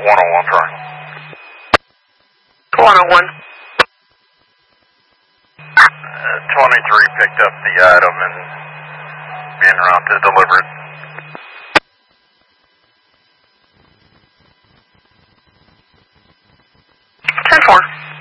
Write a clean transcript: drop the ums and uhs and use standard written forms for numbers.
101, try. 101. 23 picked up the item and being around to deliver it. 10-4.